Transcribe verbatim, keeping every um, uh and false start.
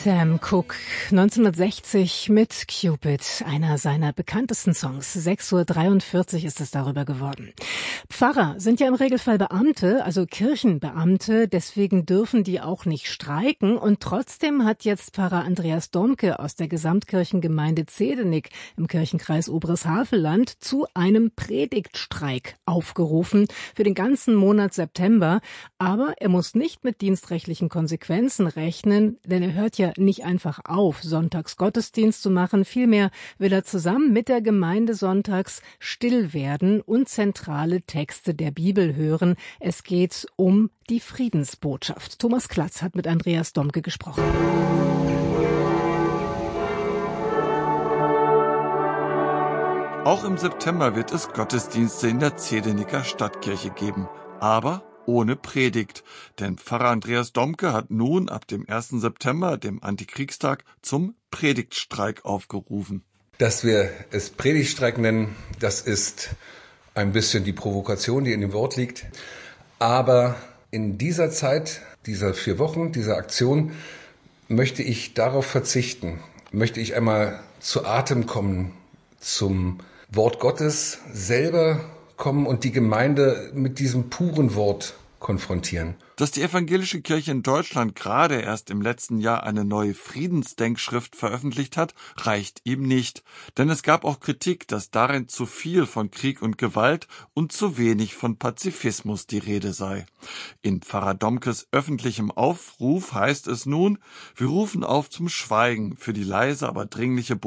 Sam Cooke, neunzehnhundertsechzig mit Cupid, einer seiner bekanntesten Songs. sechs Uhr dreiundvierzig ist es darüber geworden. Pfarrer sind ja im Regelfall Beamte, also Kirchenbeamte, deswegen dürfen die auch nicht streiken. Und trotzdem hat jetzt Pfarrer Andreas Domke aus der Gesamtkirchengemeinde Zedenik im Kirchenkreis Oberes Havelland zu einem Predigtstreik aufgerufen für den ganzen Monat September. Aber er muss nicht mit dienstrechtlichen Konsequenzen rechnen, denn er hört ja nicht einfach auf, sonntags Gottesdienst zu machen. Vielmehr will er zusammen mit der Gemeinde sonntags still werden und zentrale Texte der Bibel hören. Es geht um die Friedensbotschaft. Thomas Klatz hat mit Andreas Domke gesprochen. Auch im September wird es Gottesdienste in der Zedeniker Stadtkirche geben. Aber ohne Predigt. Denn Pfarrer Andreas Domke hat nun ab dem ersten September, dem Antikriegstag, zum Predigtstreik aufgerufen. Dass wir es Predigtstreik nennen, das ist ein bisschen die Provokation, die in dem Wort liegt. Aber in dieser Zeit, dieser vier Wochen, dieser Aktion, möchte ich darauf verzichten. Möchte ich einmal zu Atem kommen, zum Wort Gottes selber kommen und die Gemeinde mit diesem puren Wort konfrontieren. Dass die evangelische Kirche in Deutschland gerade erst im letzten Jahr eine neue Friedensdenkschrift veröffentlicht hat, reicht ihm nicht. Denn es gab auch Kritik, dass darin zu viel von Krieg und Gewalt und zu wenig von Pazifismus die Rede sei. In Pfarrer Domkes öffentlichem Aufruf heißt es nun: Wir rufen auf zum Schweigen für die leise, aber dringliche